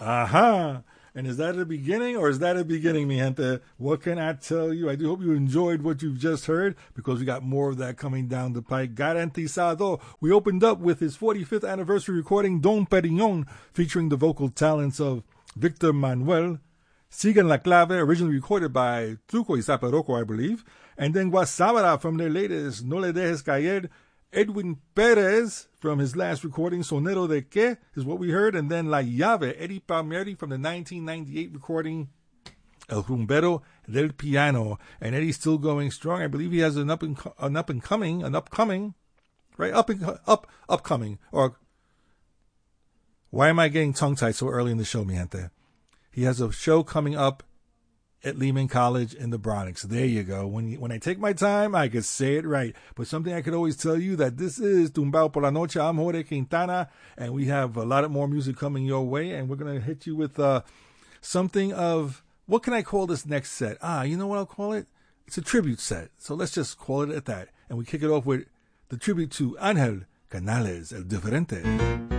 Aha! And is that a beginning or is that a beginning, mi gente? What can I tell you? I do hope you enjoyed what you've just heard because we got more of that coming down the pike. Garantizado. We opened up with his 45th anniversary recording, Don Perignon, featuring the vocal talents of Victor Manuel. Sigan la Clave, originally recorded by Truco y Zaparroco, I believe. And then Guasabara from their latest, No Le Dejes Caer. Edwin Perez from his last recording, Sonero de Que, is what we heard. And then La Llave, Eddie Palmieri from the 1998 recording, El Rumbero del Piano. And Eddie's still going strong. I believe he has an upcoming, or why am I getting tongue-tied so early in the show, mi gente? He has a show coming up at Lehman College in the Bronx. There you go. When I take my time, I could say it right. But something I could always tell you that this is Tumbao por la Noche. I'm Jorge Quintana, and we have a lot of more music coming your way, and we're going to hit you with something of, what can I call this next set? You know what I'll call it? It's a tribute set. So let's just call it at that. And we kick it off with the tribute to Angel Canales, El Diferente.